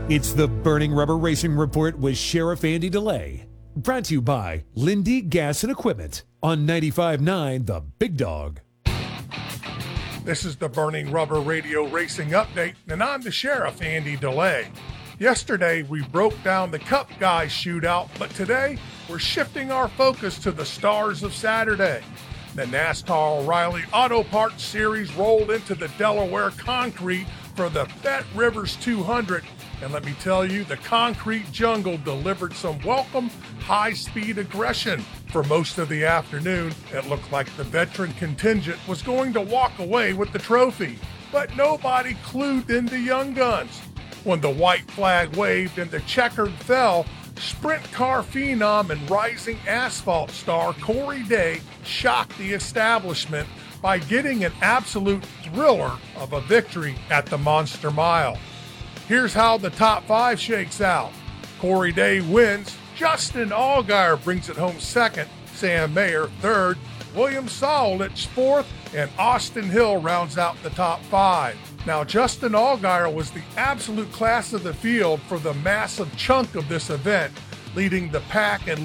It's the Burning Rubber Racing Report with Sheriff Andy DeLay. Brought to you by Lindy Gas and Equipment on 95.9 The Big Dog. This is the Burning Rubber Radio Racing Update, and I'm the Sheriff, Andy DeLay. Yesterday, we broke down the Cup Guys shootout, but today, we're shifting our focus to the stars of Saturday. The NASCAR O'Reilly Auto Parts Series rolled into the Delaware concrete for the Bet Rivers 200, and let me tell you, the concrete jungle delivered some welcome high-speed aggression. For most of the afternoon, it looked like the veteran contingent was going to walk away with the trophy, but nobody clued in the young guns. When the white flag waved and the checkered fell, sprint car phenom and rising asphalt star Corey Day shocked the establishment by getting an absolute thriller of a victory at the Monster Mile. Here's how the top five shakes out. Corey Day wins, Justin Allgaier brings it home second, Sam Mayer third, William Sawalich fourth, and Austin Hill rounds out the top five. Now, Justin Allgaier was the absolute class of the field for the massive chunk of this event, leading the pack and